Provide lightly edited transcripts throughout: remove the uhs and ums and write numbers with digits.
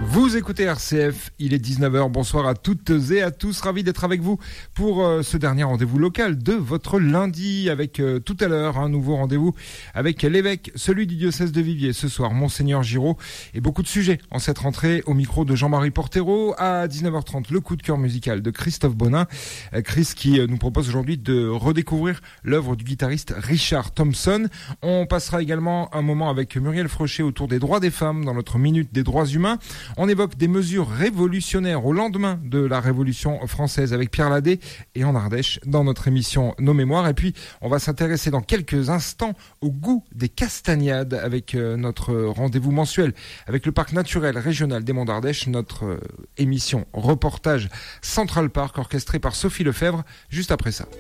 Vous écoutez RCF, il est 19h, bonsoir à toutes et à tous, ravi d'être avec vous pour ce dernier rendez-vous local de votre lundi avec tout à l'heure un nouveau rendez-vous avec l'évêque, celui du diocèse de Viviers ce soir, Monseigneur Giraud, et beaucoup de sujets en cette rentrée au micro de Jean-Marie Portero. À 19h30, le coup de cœur musical de Christophe Bonin, Chris qui nous propose aujourd'hui de redécouvrir l'œuvre du guitariste Richard Thompson. On passera également un moment avec Muriel Frochet autour des droits des femmes dans notre Minute des droits humains. On évoque des mesures révolutionnaires au lendemain de la Révolution française avec Pierre Ladet et en Ardèche dans notre émission Nos Mémoires. Et puis, on va s'intéresser dans quelques instants au goût des castagnades avec notre rendez-vous mensuel avec le Parc naturel régional des Monts d'Ardèche, notre émission reportage Central Park orchestrée par Sophie Lefebvre, juste après ça.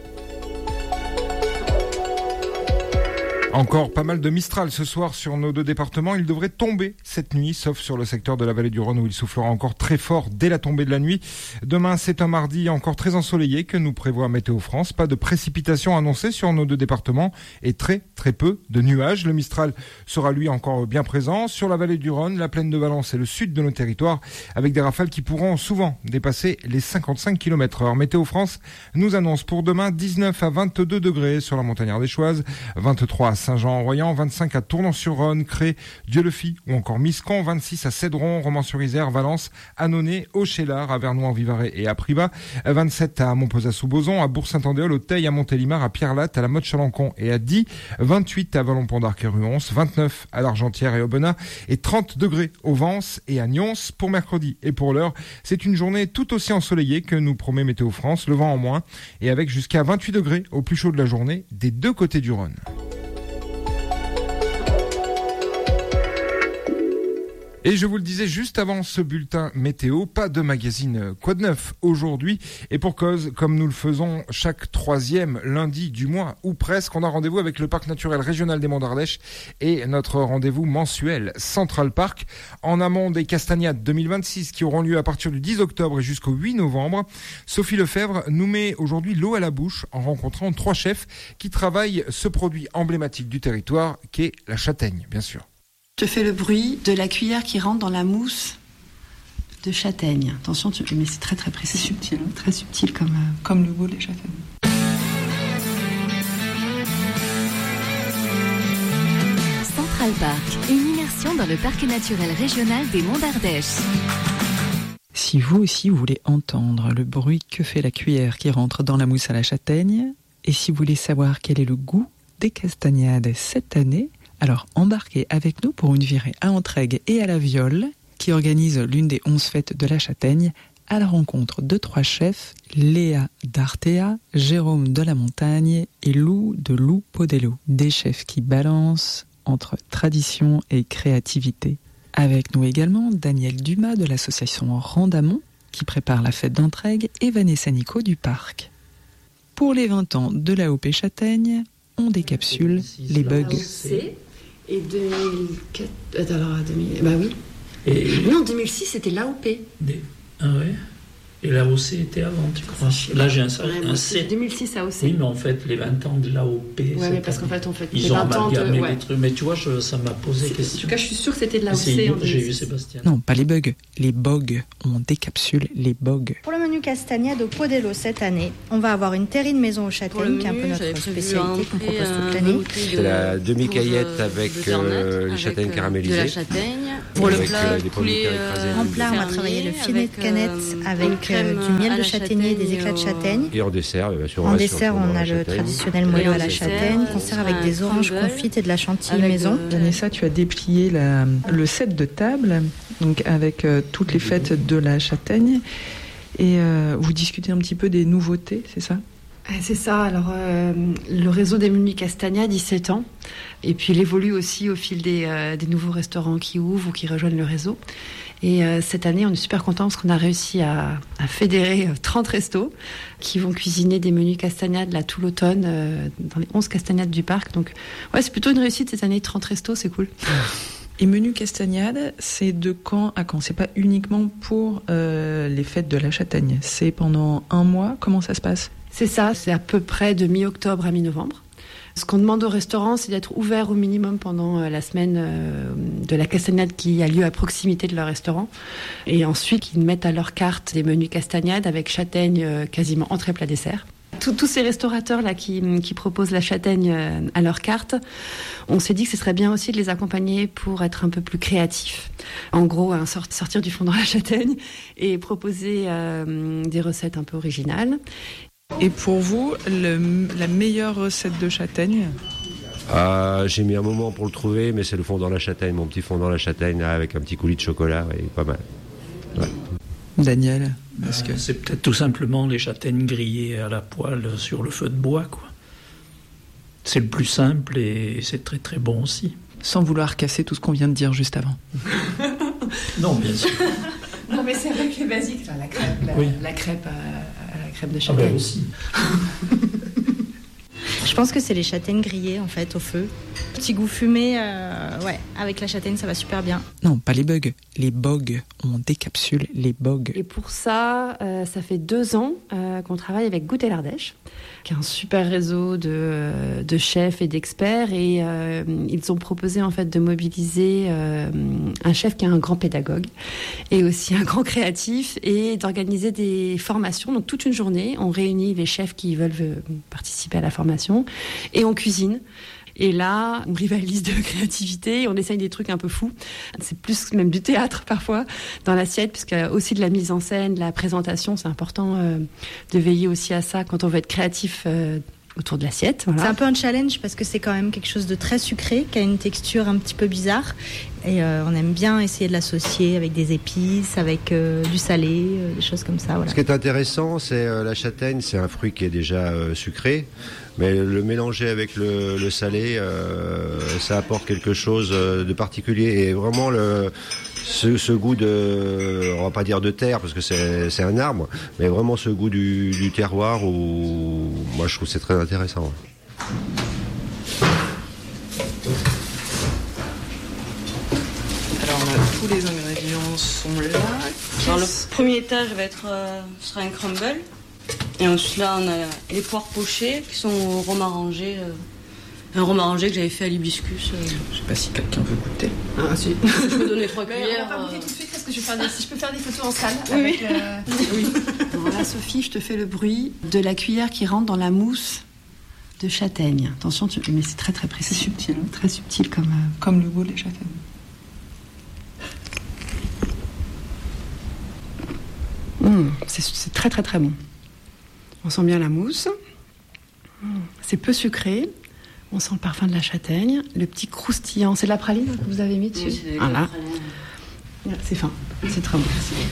Encore pas mal de Mistral ce soir sur nos deux départements. Il devrait tomber cette nuit, sauf sur le secteur de la vallée du Rhône où il soufflera encore très fort dès la tombée de la nuit. Demain, c'est un mardi encore très ensoleillé que nous prévoit Météo France. Pas de précipitations annoncées sur nos deux départements et très peu de nuages. Le Mistral sera lui encore bien présent sur la vallée du Rhône, la plaine de Valence et le sud de nos territoires avec des rafales qui pourront souvent dépasser les 55 km/h. Météo France nous annonce pour demain 19 à 22 degrés sur la montagne ardéchoise, 23 à Saint-Jean-en-Royan, 25 à Tournon-sur-Rhône, Cré, Dieulefit ou encore Miscon, 26 à Cédron, Romans-sur-Isère, Valence, Annonay, Auchélar, à Vernois-en-Vivarais et à Privas, 27 à Montpezat-sous-Bozon, à Bourg-Saint-Andéol, au Teil, à Montélimar, à Pierre-Latte, à la Motte-Chalancon et à Die, 28 à Vallon-Pont-d'Arc et Ruons, 29 à l'Argentière et Aubenas et 30 degrés au Vence et à Nyons pour mercredi. Et pour l'heure, c'est une journée tout aussi ensoleillée que nous promet Météo France, le vent en moins et avec jusqu'à 28 degrés au plus chaud de la journée des deux côtés du Rhône. Et je vous le disais juste avant ce bulletin météo, pas de magazine Quoi de neuf aujourd'hui. Et pour cause, comme nous le faisons chaque troisième lundi du mois, ou presque, on a rendez-vous avec le Parc naturel régional des Monts d'Ardèche et notre rendez-vous mensuel Central Park en amont des Castagnades 2026 qui auront lieu à partir du 10 octobre et jusqu'au 8 novembre. Sophie Lefebvre nous met aujourd'hui l'eau à la bouche en rencontrant 3 chefs qui travaillent ce produit emblématique du territoire qu'est la châtaigne, bien sûr. Je fais le bruit de la cuillère qui rentre dans la mousse de châtaigne. Attention, mais c'est très précis. C'est subtil. Hein. Très subtil comme le goût des châtaignes. Central Park, une immersion dans le parc naturel régional des Monts d'Ardèche. Si vous aussi vous voulez entendre le bruit que fait la cuillère qui rentre dans la mousse à la châtaigne, et si vous voulez savoir quel est le goût des castagnades cette année, alors embarquez avec nous pour une virée à Entraigues et à la Viole, qui organise l'une des 11 fêtes de la châtaigne, à la rencontre de 3 chefs, Léa d'Artea, Jérôme de la Montagne et Lou de Lou Podello. Des chefs qui balancent entre tradition et créativité. Avec nous également Daniel Dumas de l'association Randamont, qui prépare la fête d'Entraigues, et Vanessa Nico du parc. Pour les 20 ans de l'AOP Châtaigne, on décapsule les bugs. Et 2004... Alors, 2000... Bah oui. Non, 2006, c'était l'AOP. Ah ouais. Et l'AOC était avant, tu crois? Là, j'ai un C. 2006 AOC. Oui, mais en fait, les 20 ans de l'AOP... Oui, mais parce qu'en fait, ils ont amalgamé les trucs. Mais tu vois, ça m'a posé question. En tout cas, je suis sûre que c'était de l'AOC. J'ai vu Sébastien. Non, pas les bugs. Les bogues. On décapsule les bogues. Pour le menu castagnade au Podello cette année, on va avoir une terrine maison aux châtaignes, qui est un peu notre spécialité qu'on propose toute l'année. C'est la demi-caillette avec les châtaignes caramélisées. De la châtaigne. Pour le plat, en plat, on va travailler le filet de canette avec du miel de châtaignier et des éclats de châtaigne. Et en dessert, bien sûr. En dessert, on a le traditionnel moelleux à la châtaigne, qu'on sert avec des oranges confites et de la chantilly maison. Vanessa, tu as déplié le set de table, donc avec toutes les fêtes de la châtaigne. Et vous discutez un petit peu des nouveautés, c'est ça ? C'est ça. Alors, le réseau des menus castagnades, il s'étend. Et puis, il évolue aussi au fil des nouveaux restaurants qui ouvrent ou qui rejoignent le réseau. Et cette année, on est super contents parce qu'on a réussi à fédérer 30 restos qui vont cuisiner des menus castagnades là, tout l'automne dans les 11 castagnades du parc. Donc, ouais, c'est plutôt une réussite cette année, 30 restos, c'est cool. Et menu castagnade, c'est de quand à quand? C'est pas uniquement pour les fêtes de la châtaigne. C'est pendant un mois? Comment ça se passe? C'est ça, c'est à peu près de mi-octobre à mi-novembre. Ce qu'on demande au restaurant, c'est d'être ouvert au minimum pendant la semaine de la castagnade qui a lieu à proximité de leur restaurant. Et ensuite, qu'ils mettent à leur carte des menus castagnades avec châtaigne quasiment entrée plat dessert. Tous ces restaurateurs-là qui proposent la châtaigne à leur carte, on s'est dit que ce serait bien aussi de les accompagner pour être un peu plus créatifs. En gros, sortir du fond dans la châtaigne et proposer des recettes un peu originales. Et pour vous, la meilleure recette de châtaigne ? J'ai mis un moment pour le trouver, mais c'est le fond dans la châtaigne, mon petit fond dans la châtaigne, là, avec un petit coulis de chocolat, et pas mal. Ouais. Daniel, c'est peut-être tout simplement les châtaignes grillées à la poêle sur le feu de bois, quoi. C'est le plus simple et c'est très très bon aussi. Sans vouloir casser tout ce qu'on vient de dire juste avant. Non, bien sûr. Non, mais c'est vrai que les basiques, la crêpe de châtaigne. Ah ben aussi. Je pense que c'est les châtaignes grillées en fait au feu. Petit goût fumé, avec la châtaigne ça va super bien. Non, pas les bugs, les bogues. On décapsule les bogues. Et pour ça, ça fait 2 ans qu'on travaille avec Goûter l'Ardèche, qui est un super réseau de chefs et d'experts. Et ils ont proposé en fait de mobiliser un chef qui est un grand pédagogue et aussi un grand créatif et d'organiser des formations. Donc toute une journée, on réunit les chefs qui veulent participer à la formation et on cuisine. Et là, on rivalise de créativité, on essaye des trucs un peu fous. C'est plus même du théâtre parfois dans l'assiette, puisqu'il y a aussi de la mise en scène, de la présentation. C'est important de veiller aussi à ça quand on veut être créatif autour de l'assiette. Voilà. C'est un peu un challenge parce que c'est quand même quelque chose de très sucré, qui a une texture un petit peu bizarre. Et on aime bien essayer de l'associer avec des épices, avec du salé, des choses comme ça. Voilà. Ce qui est intéressant, c'est la châtaigne, c'est un fruit qui est déjà sucré. Mais le mélanger avec le salé, ça apporte quelque chose de particulier. Et vraiment, ce goût on va pas dire de terre, parce que c'est un arbre, mais vraiment ce goût du terroir, où moi je trouve que c'est très intéressant. Alors là, tous les ingrédients sont là. Alors, le premier étage sera un crumble. Et ensuite là on a les poires pochées qui sont au rhum arrangé. Un rhum arrangé que j'avais fait à l'hibiscus. Je sais pas si quelqu'un veut goûter. Ah si. Je peux donner 3 cuillères. On va pas goûter tout de suite parce que si je peux faire des photos en salle. Oui. Oui. Voilà Sophie, je te fais le bruit de la cuillère qui rentre dans la mousse de châtaigne. Attention, mais c'est très très précis. C'est subtil. Très subtil Comme le goût des châtaignes. C'est très très très bon. On sent bien la mousse. C'est peu sucré. On sent le parfum de la châtaigne. Le petit croustillant. C'est de la praline que vous avez mis dessus. Oui, c'est de la praline. C'est fin. C'est très bon.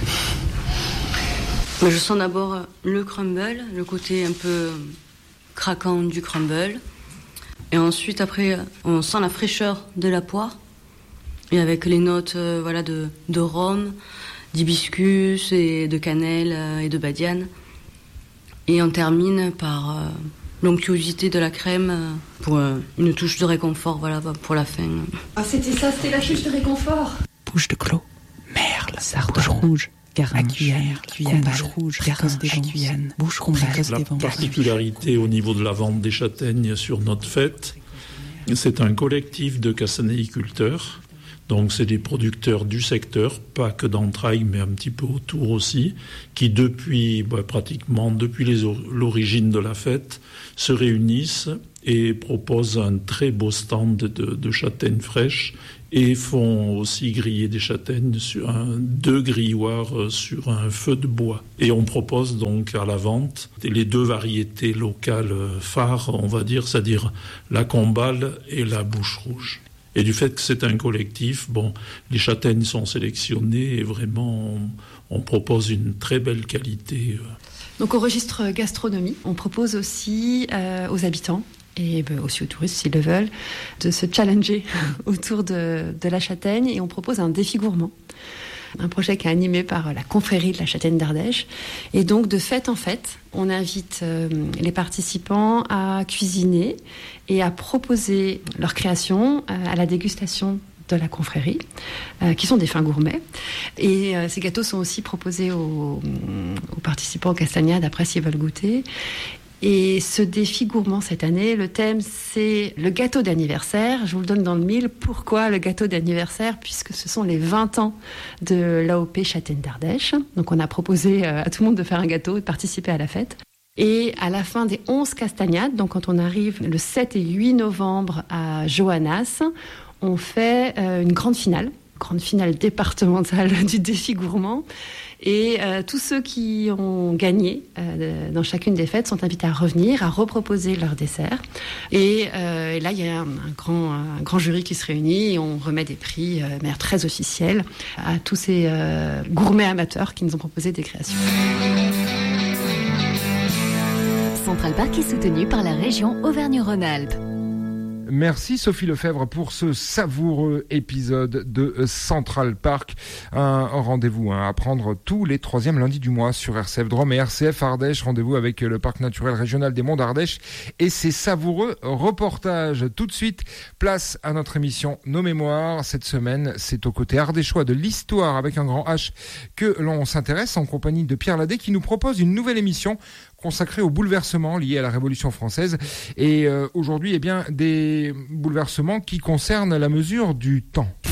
Je sens d'abord le crumble, le côté un peu craquant du crumble. Et ensuite, après, on sent la fraîcheur de la poire. Et avec les notes de rhum, d'hibiscus et de cannelle et de badiane. Et on termine par l'onctuosité de la crème pour une touche de réconfort, pour la fin. Ah, c'était la touche de réconfort. Bouche de clos, merle, sardoche rouge, garin, cuillère, bouche rouge, précoce des vents, bouche ronde, précoce des vents. La particularité au niveau de la vente des châtaignes sur notre fête, c'est un collectif de castanéiculteurs. Donc c'est des producteurs du secteur, pas que d'entrailles, mais un petit peu autour aussi, qui pratiquement depuis l'origine de la fête, se réunissent et proposent un très beau stand de châtaignes fraîches et font aussi griller des châtaignes sur 2 grilloirs sur un feu de bois. Et on propose donc à la vente les 2 variétés locales phares, on va dire, c'est-à-dire la combale et la bouche rouge. Et du fait que c'est un collectif, les châtaignes sont sélectionnées et vraiment on propose une très belle qualité. Donc au registre gastronomie, on propose aussi aux habitants et aussi aux touristes s'ils le veulent, de se challenger autour de la châtaigne, et on propose un défi gourmand. Un projet qui est animé par la confrérie de la châtaigne d'Ardèche. Et donc, de fête en fête, on invite les participants à cuisiner et à proposer leur création à la dégustation de la confrérie, qui sont des fins gourmets. Et ces gâteaux sont aussi proposés aux participants aux castagnades, après s'ils veulent goûter. Et ce défi gourmand cette année, le thème c'est le gâteau d'anniversaire. Je vous le donne dans le mille. Pourquoi le gâteau d'anniversaire ? Puisque ce sont les 20 ans de l'AOP Châtaigne d'Ardèche. Donc on a proposé à tout le monde de faire un gâteau et de participer à la fête. Et à la fin des 11 castagnades, donc quand on arrive le 7 et 8 novembre à Joannas, on fait une grande finale départementale du défi gourmand. Et tous ceux qui ont gagné dans chacune des fêtes sont invités à revenir, à reproposer leur dessert. Et là, il y a un grand jury qui se réunit et on remet des prix de manière très officielle à tous ces gourmets amateurs qui nous ont proposé des créations. Central Park est soutenu par la région Auvergne-Rhône-Alpes. Merci Sophie Lefebvre pour ce savoureux épisode de Central Park. Un rendez-vous à prendre tous les 3e lundis du mois sur RCF Drôme et RCF Ardèche. Rendez-vous avec le Parc naturel régional des Monts d'Ardèche et ses savoureux reportages. Tout de suite, place à notre émission Nos Mémoires. Cette semaine, c'est au côté ardéchois de l'histoire avec un grand H que l'on s'intéresse en compagnie de Pierre Ladet qui nous propose une nouvelle émission consacré aux bouleversements liés à la Révolution française. Et aujourd'hui, des bouleversements qui concernent la mesure du temps.